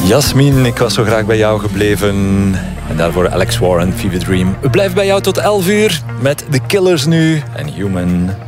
Jasmin, ik was zo graag bij jou gebleven. En daarvoor Alex Warren, Fever Dream. We blijven bij jou tot 11 uur met The Killers nu en Human.